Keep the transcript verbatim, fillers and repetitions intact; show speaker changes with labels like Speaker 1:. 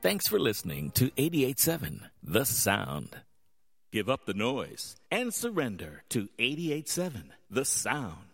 Speaker 1: Thanks for listening to eighty-eight point seven The Sound. Give up the noise and surrender to eighty-eight point seven The Sound.